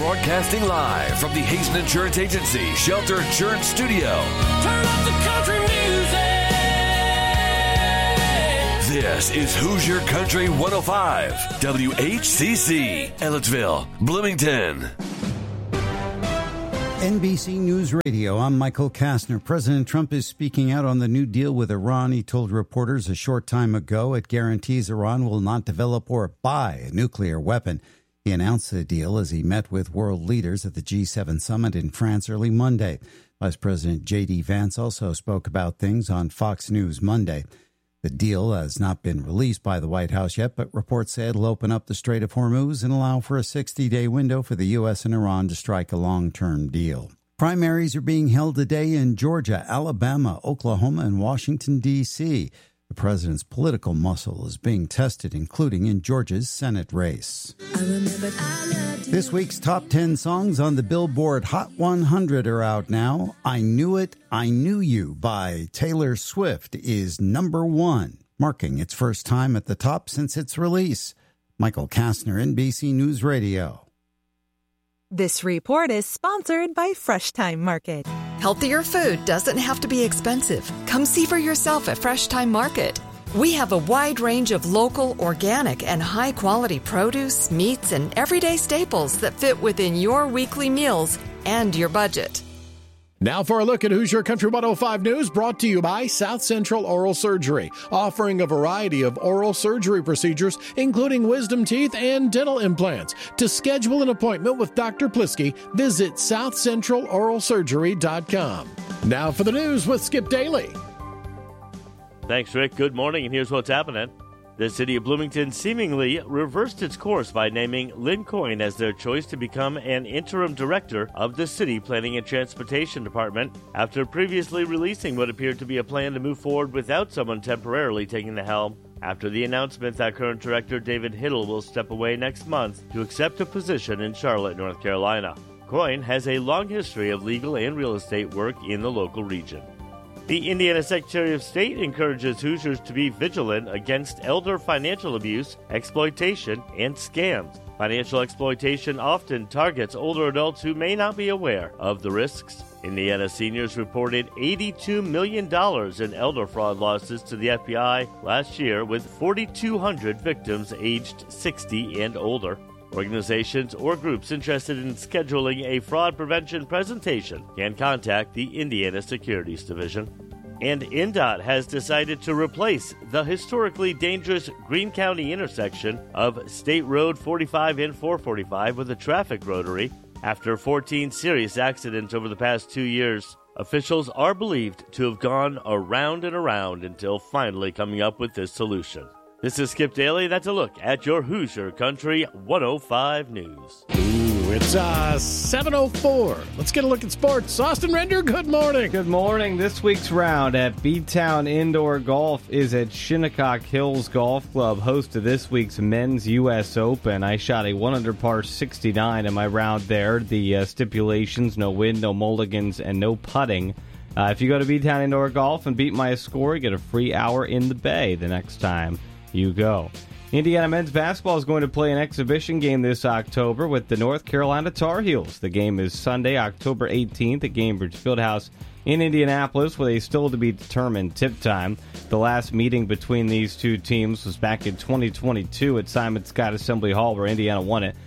Broadcasting live from the Hazen Insurance Agency Shelter Insurance Studio. Turn up the country music. This is Hoosier Country 105, WHCC, Ellettsville, Bloomington. NBC News Radio, I'm Michael Kastner. President Trump is speaking out on the new deal with Iran. He told reporters a short time ago it guarantees Iran will not develop or buy a nuclear weapon. He announced the deal as he met with world leaders at the G7 summit in France early Monday. Vice President J.D. Vance also spoke about things on Fox News Monday. The deal has not been released by the White House yet, but reports say it'll open up the Strait of Hormuz and allow for a 60-day window for the U.S. and Iran to strike a long-term deal. Primaries are being held today in Georgia, Alabama, Oklahoma, and Washington, D.C. The president's political muscle is being tested, including in Georgia's Senate race. This week's top 10 songs on the Billboard Hot 100 are out now. I Knew It, I Knew You by Taylor Swift is number 1, marking its first time at the top since its release. Michael Kastner, NBC News Radio. This report is sponsored by Fresh Time Market. Healthier food doesn't have to be expensive. Come see for yourself at Fresh Time Market. We have a wide range of local, organic, and high-quality produce, meats, and everyday staples that fit within your weekly meals and your budget. Now for a look at Hoosier Country 105 News, brought to you by South Central Oral Surgery, offering a variety of oral surgery procedures, including wisdom teeth and dental implants. To schedule an appointment with Dr. Plisky, visit southcentraloralsurgery.com. Now for the news with Skip Daly. Thanks, Rick. Good morning, and here's what's happening. The city of Bloomington seemingly reversed its course by naming Lynn Coyne as their choice to become an interim director of the City Planning and Transportation Department after previously releasing what appeared to be a plan to move forward without someone temporarily taking the helm. After the announcement that current director David Hiddle will step away next month to accept a position in Charlotte, North Carolina. Coyne has a long history of legal and real estate work in the local region. The Indiana Secretary of State encourages Hoosiers to be vigilant against elder financial abuse, exploitation, and scams. Financial exploitation often targets older adults who may not be aware of the risks. Indiana seniors reported $82 million in elder fraud losses to the FBI last year, with 4,200 victims aged 60 and older. Organizations or groups interested in scheduling a fraud prevention presentation can contact the Indiana Securities Division. And INDOT has decided to replace the historically dangerous Greene County intersection of State Road 45 and 445 with a traffic rotary after 14 serious accidents over the past 2 years. Officials are believed to have gone around and around until finally coming up with this solution. This is Skip Daly. That's a look at your Hoosier Country 105 News. Ooh, it's 7:04. Let's get a look at sports. Austin Render, good morning. Good morning. This week's round at B-Town Indoor Golf is at Shinnecock Hills Golf Club, host to this week's Men's U.S. Open. I shot a 100 par 69 in my round there. The stipulations, no wind, no mulligans, and no putting. If you go to B-Town Indoor Golf and beat my score, you get a free hour in the bay the next time you go. Indiana men's basketball is going to play an exhibition game this October with the North Carolina Tar Heels. The game is Sunday, October 18th at Gainbridge Fieldhouse in Indianapolis with a still-to-be-determined tip time. The last meeting between these two teams was back in 2022 at Simon Scott Assembly Hall, where Indiana won it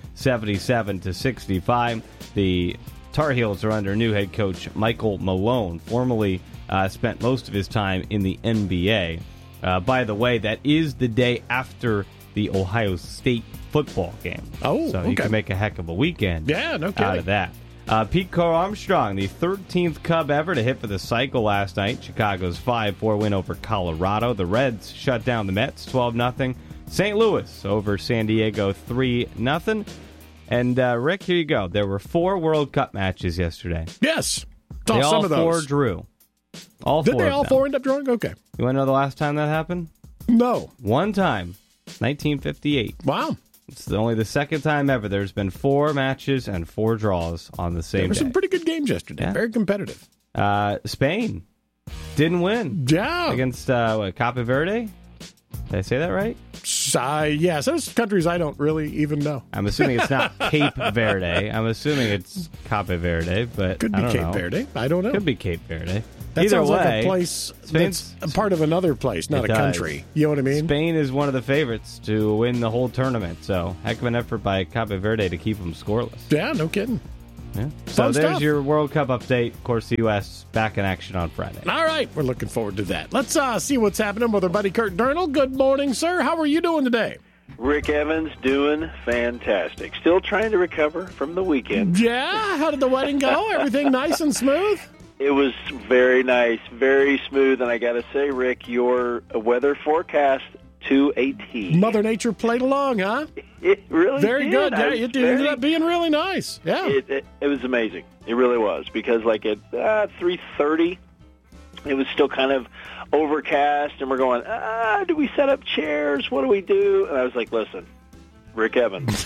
77-65. The Tar Heels are under new head coach Michael Malone, formerly spent most of his time in the NBA. By the way, that is the day after the Ohio State football game. Oh, so okay. You can make a heck of a weekend no kidding. out of that. Pete Crow-Armstrong, the 13th Cub ever to hit for the cycle last night. Chicago's 5-4 win over Colorado. The Reds shut down the Mets 12-0. St. Louis over San Diego 3-0. And, Rick, here you go. There were 4 World Cup matches yesterday. Yes. They some all of those. 4 drew. All Did 4 they of all them. 4 end up drawing? Okay. You want to know the last time that happened? No. One time, 1958. Wow. It's only the second time ever there's been 4 matches and 4 draws on the same There were day. some pretty good games yesterday. Yeah. Very competitive. Spain didn't win. Yeah. Against Cape Verde. Did I say that right? Yes, there's countries I don't really even know. I'm assuming it's not Cape Verde. I'm assuming it's Cape Verde, but could be I don't Cape know. Verde. I don't know. Could be Cape Verde. That Either sounds way, like a place that's a part of another place, not a country. You know what I mean? Spain is one of the favorites to win the whole tournament, so heck of an effort by Cape Verde to keep them scoreless. Yeah, no kidding. Yeah. So Fun there's stuff. your World Cup update. Of course, the U.S. back in action on Friday. All right, we're looking forward to that. Let's see what's happening with our buddy Kurt Durnall. Good morning, sir. How are you doing today? Rick Evans doing fantastic. Still trying to recover from the weekend. Yeah? How did the wedding go? Everything nice and smooth? It was very nice, very smooth, and I got to say, Rick, your weather forecast to a T. Mother Nature played along, huh? It really Very did. good. Yeah, it ended up being really nice. Yeah. It was amazing. It really was, because like at 3:30, it was still kind of overcast, and we're going, do we set up chairs? What do we do? And I was like, listen, Rick Evans.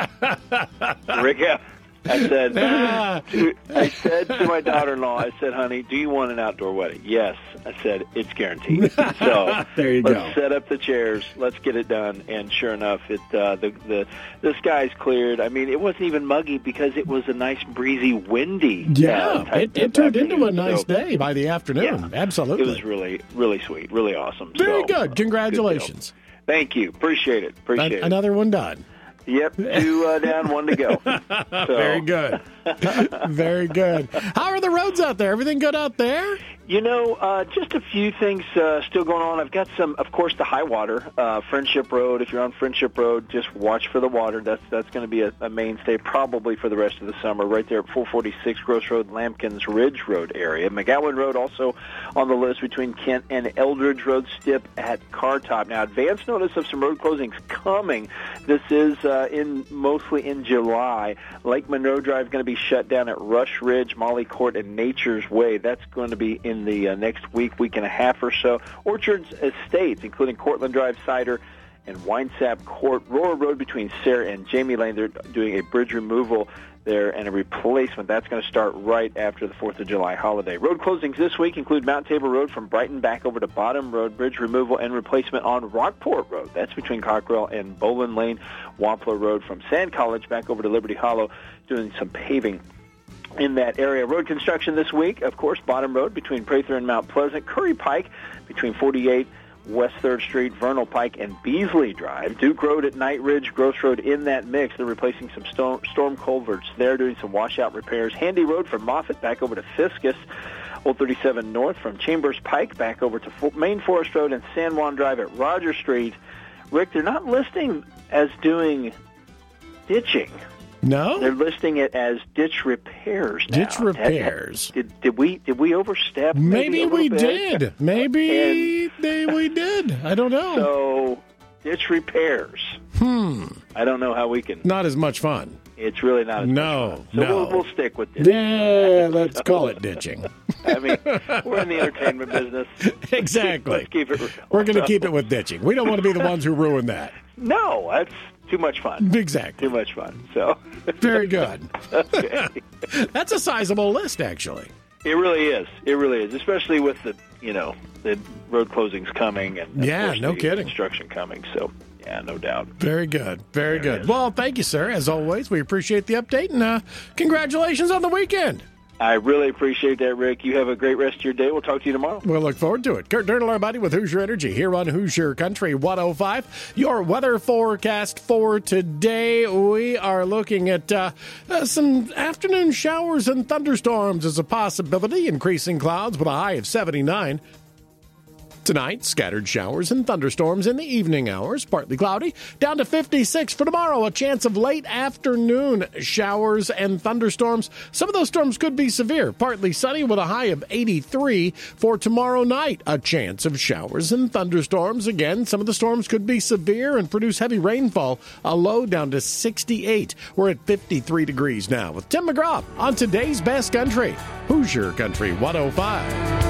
Rick Evans. I said to my daughter-in-law, I said, honey, do you want an outdoor wedding? Yes. I said, it's guaranteed. So there you let's set up the chairs. Let's get it done. And sure enough, the skies cleared. I mean, it wasn't even muggy because it was a nice, breezy, windy. Yeah, it turned into a nice day by the afternoon. Yeah, absolutely. It was really, really sweet, really awesome. Very good. Congratulations. Good Thank you. Appreciate it. Another one done. Yep, 2 down, 1 to go. So. Very good. Very good. How are the roads out there? Everything good out there? You know, just a few things still going on. I've got some, of course, the high water, Friendship Road. If you're on Friendship Road, just watch for the water. That's going to be a mainstay probably for the rest of the summer, right there at 446 Gross Road, Lampkins Ridge Road area. McGowan Road also on the list between Kent and Eldridge Road, Stip at Car Top. Now, advance notice of some road closings coming. This is mostly in July. Lake Monroe Drive is going to be shut down at Rush Ridge, Molly Court, and Nature's Way. That's going to be in the next week and a half or so. Orchards Estates, including Cortland Drive, Cider, and Winesap Court. Roar Road between Sarah and Jamie Lane, they're doing a bridge removal there and a replacement. That's going to start right after the 4th of July holiday. Road closings this week include Mount Tabor Road from Brighton back over to Bottom Road, bridge removal and replacement on Rockport Road. That's between Cockrell and Boland Lane. Wampler Road from Sand College back over to Liberty Hollow, doing some paving in that area. Road construction this week, of course, Bottom Road between Prather and Mount Pleasant, Curry Pike between 48 West 3rd Street, Vernal Pike, and Beasley Drive. Duke Road at Night Ridge, Gross Road in that mix. They're replacing some storm culverts there, doing some washout repairs. Handy Road from Moffett back over to Fiscus. Old 37 North from Chambers Pike back over to Main Forest Road and San Juan Drive at Roger Street. Rick, they're not listing as doing ditching. No? They're listing it as ditch repairs now. Ditch repairs. Did we overstep? Maybe we did. Maybe we did. I don't know. So, ditch repairs. I don't know how we can. Not as much fun. It's really not as much fun. So we'll stick with ditching. Yeah, let's call it ditching. I mean, we're in the entertainment business. Exactly. Let's keep it real. We're going to keep it with ditching. We don't want to be the ones who ruin that. No, that's too much fun. Exactly. Too much fun. So very good. Okay. That's a sizable list, actually. It really is. It really is, especially with the road closings coming and no kidding, construction coming. So yeah, no doubt. Very good. Very good. Well, thank you, sir. As always, we appreciate the update and congratulations on the weekend. I really appreciate that, Rick. You have a great rest of your day. We'll talk to you tomorrow. We'll look forward to it. Kurt Durnall, our buddy with Hoosier Energy here on Hoosier Country 105. Your weather forecast for today. We are looking at some afternoon showers and thunderstorms as a possibility. Increasing clouds with a high of 79. Tonight, scattered showers and thunderstorms in the evening hours, partly cloudy, down to 56 for tomorrow. A chance of late afternoon showers and thunderstorms. Some of those storms could be severe, partly sunny with a high of 83 for tomorrow night. A chance of showers and thunderstorms. Again, some of the storms could be severe and produce heavy rainfall. A low down to 68. We're at 53 degrees now with Tim McGraw on today's Best Country, Hoosier Country 105.